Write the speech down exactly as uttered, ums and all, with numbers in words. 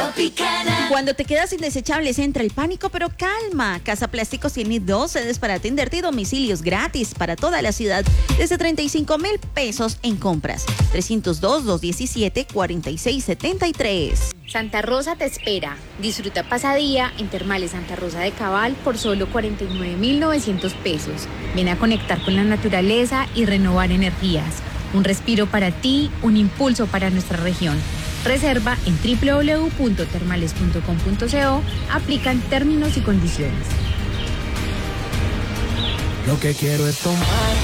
Tropicana. Cuando te quedas sin desechables entra el pánico, pero calma. Casa Plásticos tiene dos sedes para atenderte y domicilios gratis para toda la ciudad desde treinta y cinco mil pesos en compras. trescientos dos, doscientos diecisiete, cuarenta y seis setenta y tres. Santa Rosa te espera. Disfruta pasadía en Termales Santa Rosa de Cabal por solo cuarenta y nueve mil novecientos pesos. Ven a conectar con la naturaleza y renovar energías. Un respiro para ti, un impulso para nuestra región. Reserva en doble u doble u doble u punto termales punto com punto co. Aplican términos y condiciones. Lo que quiero es tomar